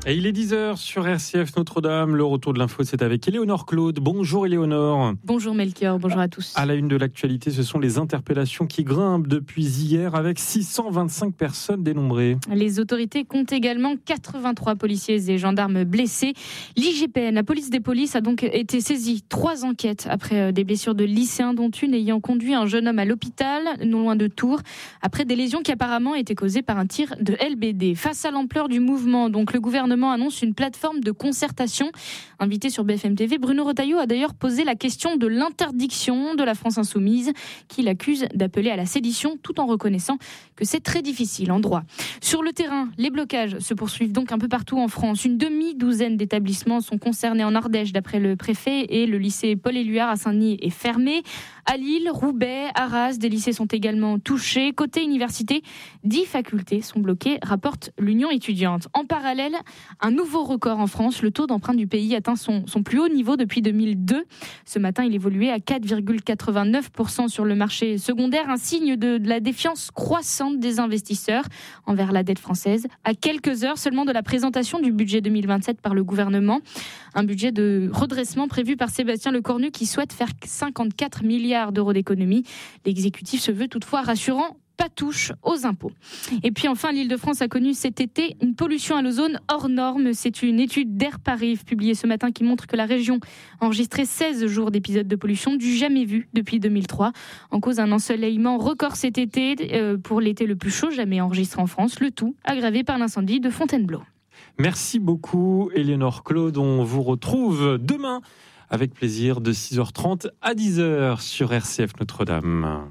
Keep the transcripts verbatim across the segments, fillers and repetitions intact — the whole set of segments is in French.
Et il est dix heures sur R C F Notre-Dame. Le retour de l'info, c'est avec Éléonore Claude. Bonjour Éléonore. Bonjour Melchior, bonjour à tous. À la une de l'actualité, ce sont les interpellations qui grimpent depuis hier avec six cent vingt-cinq personnes dénombrées. Les autorités comptent également quatre-vingt-trois policiers et gendarmes blessés. L'I G P N, la police des polices, a donc été saisie. Trois enquêtes après des blessures de lycéens, dont une ayant conduit un jeune homme à l'hôpital, non loin de Tours, après des lésions qui apparemment étaient causées par un tir de L B D. Face à l'ampleur du mouvement, donc le gouvernement annonce une plateforme de concertation. Invité sur B F M T V, Bruno Retailleau a d'ailleurs posé la question de l'interdiction de la France insoumise, qui l'accuse d'appeler à la sédition, tout en reconnaissant que c'est très difficile en droit. Sur le terrain, les blocages se poursuivent donc un peu partout en France. Une demi-douzaine d'établissements sont concernés en Ardèche, d'après le préfet, et le lycée Paul-Éluard à Saint-Denis est fermé. À Lille, Roubaix, Arras, des lycées sont également touchés. Côté université, dix facultés sont bloquées, rapporte l'Union étudiante. En parallèle, un nouveau record en France. Le taux d'emprunt du pays atteint son, son plus haut niveau depuis deux mille deux. Ce matin, il évoluait à quatre virgule quatre-vingt-neuf pour cent sur le marché secondaire, un signe de, de la défiance croissante des investisseurs envers la dette française. À quelques heures seulement de la présentation du budget deux mille vingt-sept par le gouvernement, un budget de redressement prévu par Sébastien Lecornu qui souhaite faire cinquante-quatre milliards d'euros d'économies. L'exécutif se veut toutefois rassurant, pas touche aux impôts. Et puis enfin, l'Île-de-France a connu cet été une pollution à l'ozone hors norme. C'est une étude d'Air Paris publiée ce matin qui montre que la région a enregistré seize jours d'épisodes de pollution du jamais vu depuis deux mille trois. En cause un ensoleillement record cet été, euh, pour l'été le plus chaud jamais enregistré en France. Le tout aggravé par l'incendie de Fontainebleau. Merci beaucoup Éléonore Claude. On vous retrouve demain avec plaisir de six heures trente à dix heures sur R C F Notre-Dame.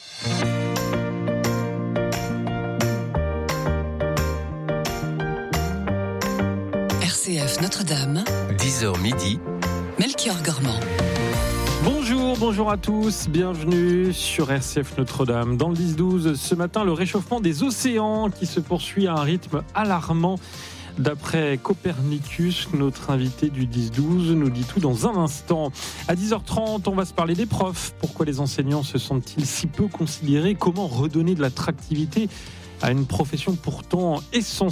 R C F Notre-Dame, dix heures midi, Melchior Gormand. Bonjour, bonjour à tous, bienvenue sur R C F Notre-Dame. Dans le dix douze, ce matin, le réchauffement des océans qui se poursuit à un rythme alarmant. D'après Copernicus, notre invité du dix douze nous dit tout dans un instant. À dix heures trente, on va se parler des profs. Pourquoi les enseignants se sentent-ils si peu considérés ? Comment redonner de l'attractivité à une profession pourtant essentielle ?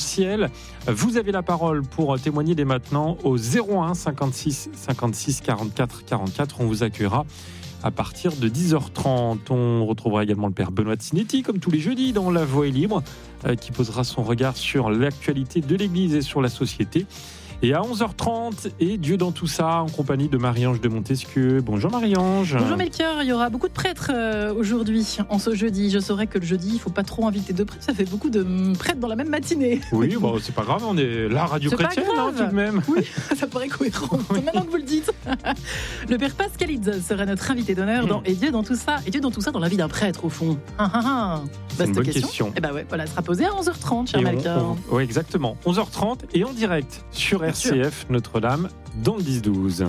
Vous avez la parole pour témoigner dès maintenant au zéro un cinquante-six cinquante-six quarante-quatre quarante-quatre. On vous accueillera à partir de dix heures trente. On retrouvera également le père Benoît Tsinetti, comme tous les jeudis, dans La Voix est libre, euh, qui posera son regard sur l'actualité de l'Église et sur la société. Et à onze heures trente, et Dieu dans tout ça, en compagnie de Marie-Ange de Montesquieu. Bonjour Marie-Ange. Bonjour Melchior, il y aura beaucoup de prêtres euh, aujourd'hui, en ce jeudi. Je saurais que le jeudi, il ne faut pas trop inviter de prêtres, ça fait beaucoup de prêtres dans la même matinée. Oui, bon, c'est pas grave, on est la radio c'est chrétienne, hein, tout de même. Oui, ça paraît cohérent, oui. Maintenant que vous le dites. Le père Pascalidze sera notre invité d'honneur dans mmh. Et Dieu dans tout ça, et Dieu dans tout ça dans la vie d'un prêtre, au fond. Ah, ah, ah. C'est une bonne question. question. Et bah ouais, voilà, elle sera posée à onze heures trente, cher Melchior. Oui, exactement. onze heures trente et en direct sur R C F Notre-Dame dans le dix douze.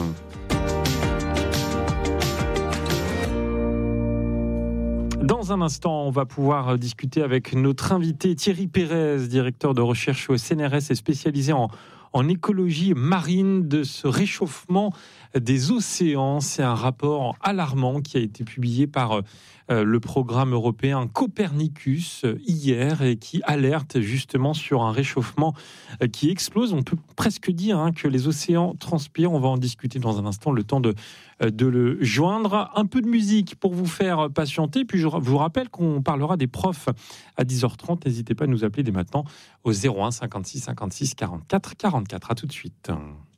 Dans un instant, on va pouvoir discuter avec notre invité Thierry Pérez, directeur de recherche au C N R S et spécialisé en, en écologie marine, de ce réchauffement des océans. C'est un rapport alarmant qui a été publié par euh, le programme européen Copernicus euh, hier et qui alerte justement sur un réchauffement euh, qui explose. On peut presque dire hein, que les océans transpirent. On va en discuter dans un instant, le temps de, euh, de le joindre. Un peu de musique pour vous faire patienter. Puis je vous rappelle qu'on parlera des profs à dix heures trente. N'hésitez pas à nous appeler dès maintenant au zéro un cinquante-six cinquante-six quarante-quatre quarante-quatre. À tout de suite.